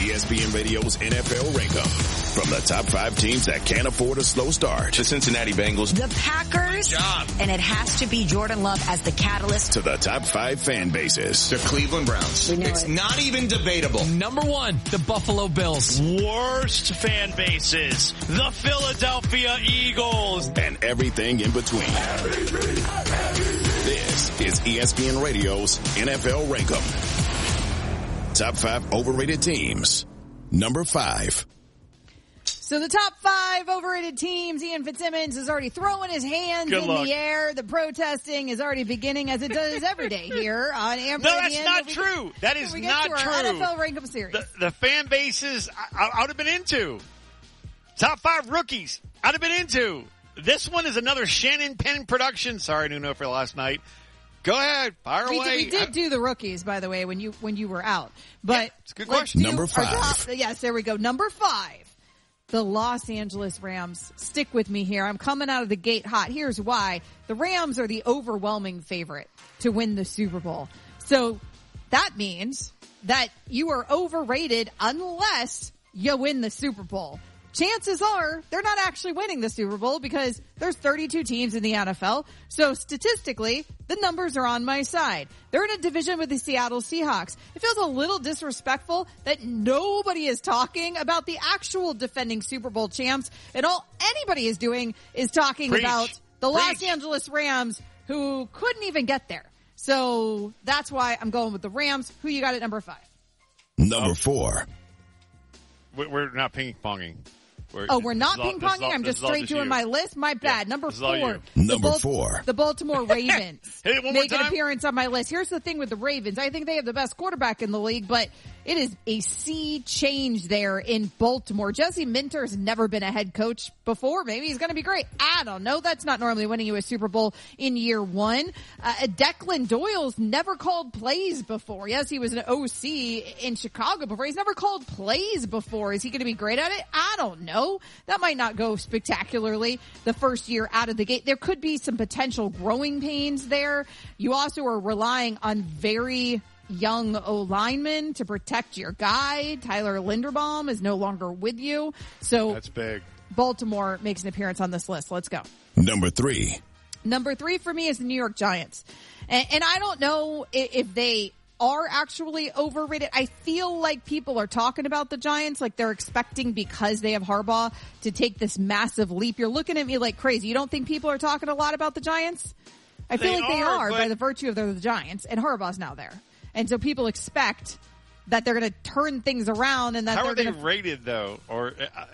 ESPN Radio's NFL Rankum. From the top 5 teams that can't afford a slow start. The Cincinnati Bengals. The Packers. And it has to be Jordan Love as the catalyst. To the top 5 fan bases. The Cleveland Browns. It's not even debatable. Number 1, the Buffalo Bills. Worst fan bases. The Philadelphia Eagles. And everything in between. This is ESPN Radio's NFL Rankum. Top 5 overrated teams. Number 5. So the top 5 overrated teams, Ian Fitzsimmons is already throwing his hands the air. The protesting is already beginning, as it does every day here on Amber. No, that's not true. That is not true. NFL Rankum series. The fan bases I would have been into. Top 5 rookies I'd have been into. This one is another Shannon Penn production. Sorry, Nuno, for last night. Go ahead, fire away. We did do the rookies, by the way, when you were out. But yeah, it's a good question. Number 5. Yes, there we go. Number 5. The Los Angeles Rams. Stick with me here. I'm coming out of the gate hot. Here's why. The Rams are the overwhelming favorite to win the Super Bowl. So that means that you are overrated unless you win the Super Bowl. Chances are they're not actually winning the Super Bowl because there's 32 teams in the NFL. So statistically, the numbers are on my side. They're in a division with the Seattle Seahawks. It feels a little disrespectful that nobody is talking about the actual defending Super Bowl champs, and all anybody is doing is talking about the Los Angeles Rams, who couldn't even get there. So that's why I'm going with the Rams. Who you got at number 5? Number 4. We're not ping-ponging. We're not ping-ponging? I'm just straight doing my list? My bad. Yeah, Number 4. Number 4. The Baltimore Ravens make an time. appearance on my list. Here's the thing with the Ravens. I think they have the best quarterback in the league, but it is a sea change there in Baltimore. Jesse Minter has never been a head coach before. Maybe he's going to be great. I don't know. That's not normally winning you a Super Bowl in year 1. Declan Doyle's never called plays before. Yes, he was an OC in Chicago before. He's never called plays before. Is he going to be great at it? I don't know. That might not go spectacularly the first year out of the gate. There could be some potential growing pains there. You also are relying on very young O-linemen to protect your guy. Tyler Linderbaum is no longer with you. So that's big. Baltimore makes an appearance on this list. Let's go. Number 3. Number 3 for me is the New York Giants. And I don't know if they are actually overrated. I feel like people are talking about the Giants like they're expecting, because they have Harbaugh, to take this massive leap. You're looking at me like crazy. You don't think people are talking a lot about the Giants? I feel like they are by the virtue of they're the Giants, and Harbaugh's now there. And so people expect that they're going to turn things around, and that how they're are they going to rated though? Or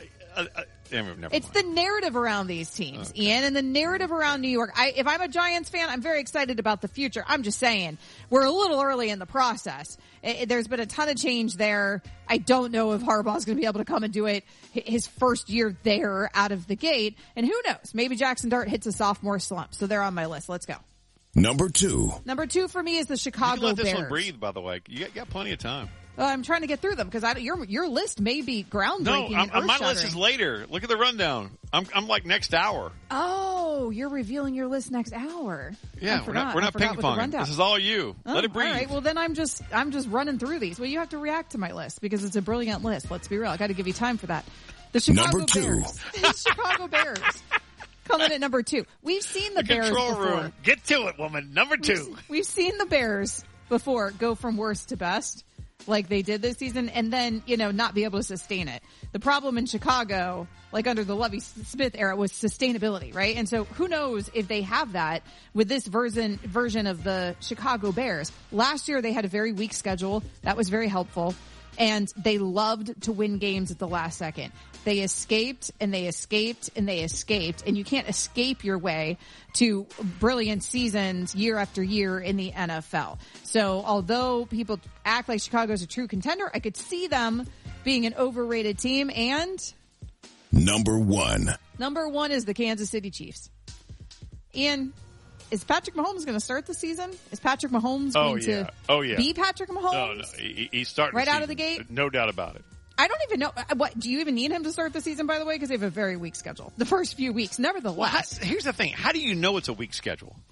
never it's mind. the narrative around these teams, okay, Ian, and the narrative around New York. If I'm a Giants fan, I'm very excited about the future. I'm just saying we're a little early in the process. There's been a ton of change there. I don't know if Harbaugh's going to be able to come and do it his first year there out of the gate. And who knows? Maybe Jackson Dart hits a sophomore slump. So they're on my list. Let's go. Number 2. Number 2 for me is the Chicago Bears. You can let this one breathe, by the way. You got plenty of time. I'm trying to get through them because your list may be groundbreaking. No, my list is later. Look at the rundown. I'm like next hour. Oh, you're revealing your list next hour. Yeah, we're not ping-ponging. This is all you. Let it breathe. All right. Well, then I'm just running through these. Well, you have to react to my list because it's a brilliant list. Let's be real. I got to give you time for that. The Chicago Number 2. Bears. The Chicago Bears. Coming at number 2. We've seen the Bears control before. Room. Get to it, woman. Number 2. We've seen the Bears before go from worst to best, like they did this season, and then, not be able to sustain it. The problem in Chicago, like under the Lovie Smith era, was sustainability, right? And so who knows if they have that with this version of the Chicago Bears. Last year they had a very weak schedule. That was very helpful. And they loved to win games at the last second. They escaped and they escaped and they escaped. And you can't escape your way to brilliant seasons year after year in the NFL. So although people act like Chicago's a true contender, I could see them being an overrated team. And Number 1. Number 1 is the Kansas City Chiefs. Ian, is Patrick Mahomes going to start the season? Is Patrick Mahomes going to be Patrick Mahomes? No, he's starting right out of the gate? No doubt about it. I don't even know. What, do you even need him to start the season, by the way? Because they have a very weak schedule. The first few weeks, nevertheless. Well, here's the thing. How do you know it's a weak schedule?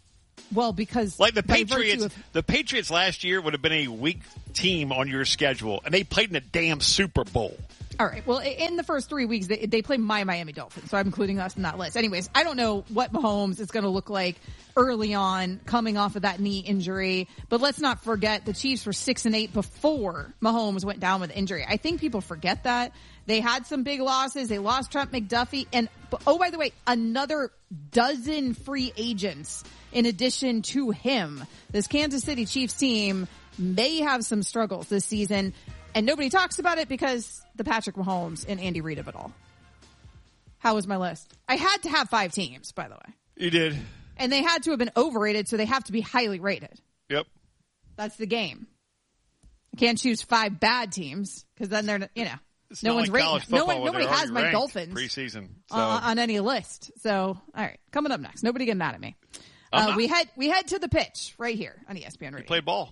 Well, because like the Patriots last year would have been a weak team on your schedule, and they played in a damn Super Bowl. All right. Well, in the first 3 weeks, they play my Miami Dolphins, so I'm including us in that list. Anyways, I don't know what Mahomes is going to look like early on coming off of that knee injury, but let's not forget the Chiefs were 6-8 before Mahomes went down with injury. I think people forget that. They had some big losses. They lost Trent McDuffie, and oh, by the way, another dozen free agents in addition to him. This Kansas City Chiefs team may have some struggles this season, and nobody talks about it because the Patrick Mahomes and Andy Reid of it all. How was my list? I had to have 5 teams, by the way. You did. And they had to have been overrated, so they have to be highly rated. Yep. That's the game. I can't choose 5 bad teams because then they're, no one's rating. Nobody has my Dolphins preseason on any list. So, all right, coming up next. Nobody get mad at me. We head to the pitch right here on ESPN Radio. You play ball.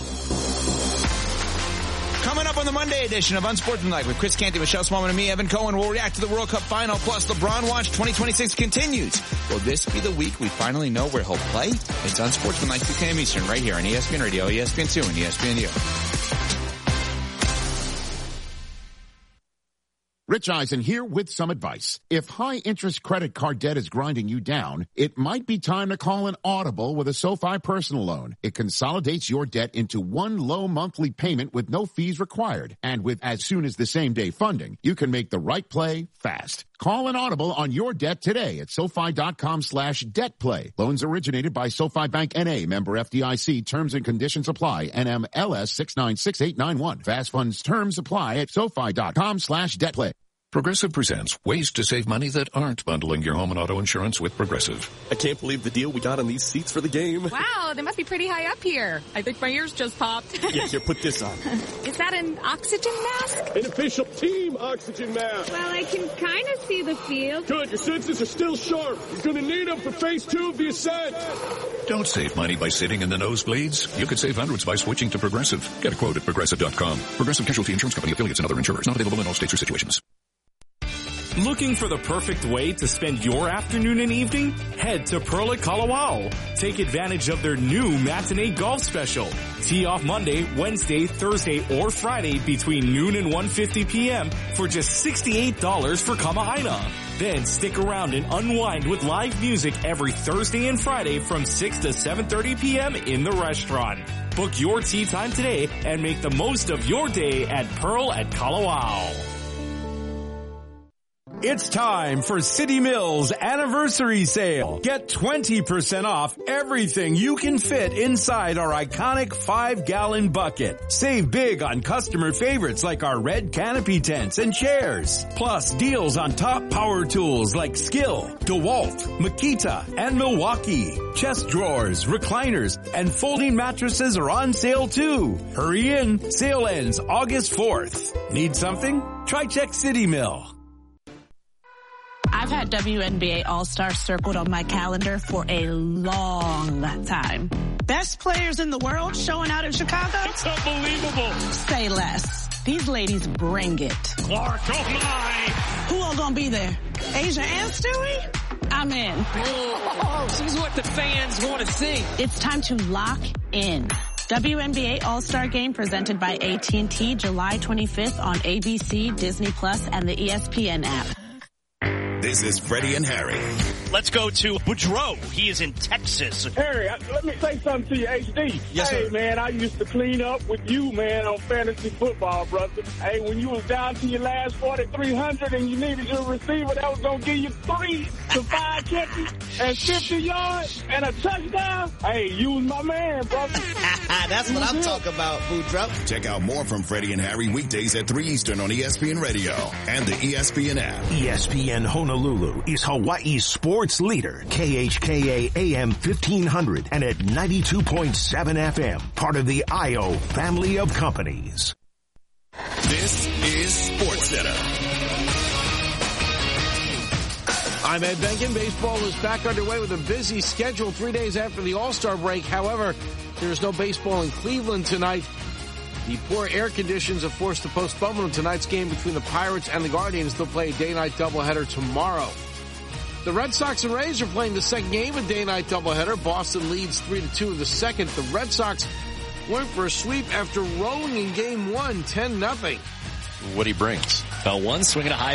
Coming up on the Monday edition of Unsportsmanlike with Chris Canty, Michelle Smallman, and me, Evan Cohen, we'll react to the World Cup final, plus LeBron Watch 2026 continues. Will this be the week we finally know where he'll play? It's Unsportsmanlike 2 p.m. Eastern right here on ESPN Radio, ESPN2, and ESPNU. Rich Eisen here with some advice. If high-interest credit card debt is grinding you down, it might be time to call an audible with a SoFi personal loan. It consolidates your debt into one low monthly payment with no fees required. And with as soon as the same-day funding, you can make the right play fast. Call an audible on your debt today at SoFi.com/debtplay. Loans originated by SoFi Bank N.A., member FDIC. Terms and conditions apply. NMLS 696891. Fast funds terms apply at SoFi.com/debtplay. Progressive presents ways to save money that aren't bundling your home and auto insurance with Progressive. I can't believe the deal we got on these seats for the game. Wow, they must be pretty high up here. I think my ears just popped. Yeah, here, put this on. Is that an oxygen mask? An official team oxygen mask. Well, I can kind of see the field. Good, your senses are still sharp. You're going to need them for phase 2 of the ascent. Don't save money by sitting in the nosebleeds. You could save hundreds by switching to Progressive. Get a quote at Progressive.com. Progressive Casualty Insurance Company, affiliates, and other insurers. Not available in all states or situations. Looking for the perfect way to spend your afternoon and evening? Head to Pearl at Kalawao. Take advantage of their new matinee golf special. Tee off Monday, Wednesday, Thursday, or Friday between noon and 1:50 p.m. for just $68 for Kamahaina. Then stick around and unwind with live music every Thursday and Friday from 6 to 7:30 p.m. in the restaurant. Book your tee time today and make the most of your day at Pearl at Kalawao. It's time for City Mills Anniversary Sale. Get 20% off everything you can fit inside our iconic 5-gallon bucket. Save big on customer favorites like our red canopy tents and chairs. Plus deals on top power tools like Skill, DeWalt, Makita, and Milwaukee. Chest drawers, recliners, and folding mattresses are on sale too. Hurry in. Sale ends August 4th. Need something? Try Check City Mill. I've had WNBA All-Star circled on my calendar for a long time. Best players in the world showing out in Chicago? It's unbelievable. Say less. These ladies bring it. Clark, oh my! Who all gonna be there? Asia and Stewie? I'm in. Oh, she's what the fans want to see. It's time to lock in. WNBA All-Star Game presented by AT&T July 25th on ABC, Disney Plus, and the ESPN app. This is Freddie and Harry. Let's go to Boudreaux. He is in Texas. Harry, let me say something to you, HD. Yes, hey, sir. man, I used to clean up with you, man, on fantasy football, brother. Hey, when you was down to your last 4,300 and you needed your receiver that was going to give you 3 to 5 catches and 50 yards and a touchdown, hey, you was my man, brother. That's what I'm talking about, Boudreaux. Check out more from Freddie and Harry weekdays at 3 Eastern on ESPN Radio and the ESPN app. ESPN Honolulu is Hawaii's sports leader. KHKA AM 1500 and at 92.7 FM. Part of the IO family of companies. This is SportsCenter. I'm Ed Benkin. Baseball is back underway with a busy schedule 3 days after the All-Star break. However, there's no baseball in Cleveland tonight. The poor air conditions have forced the postponement of tonight's game between the Pirates and the Guardians. They'll play a day-night doubleheader tomorrow. The Red Sox and Rays are playing the second game of a day-night doubleheader. Boston leads 3-2 in the second. The Red Sox went for a sweep after rolling in game one, 10-0. What he brings. One swing and a high